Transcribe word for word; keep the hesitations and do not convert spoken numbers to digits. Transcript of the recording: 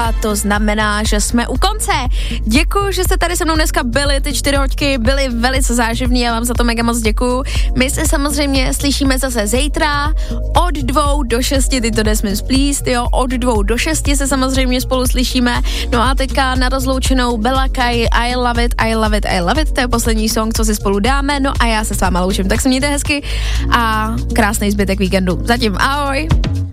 a to znamená, že jsme u konce. Děkuji, že jste tady se mnou dneska byli, ty čtyři hoďky byly velice záživný, já vám za to mega moc děkuju. My se samozřejmě slyšíme zase zítra od dvou do šesti, ty to nesmím splíst, jo, od dvou do šesti se samozřejmě spolu slyšíme. No a teďka na rozloučenou Bella Kai, I love it, I love it, I love it, to je poslední song, co si spolu dáme, no a já se s váma loučím, tak se mějte hezky a krásný zbytek víkendu. Zatím ahoj.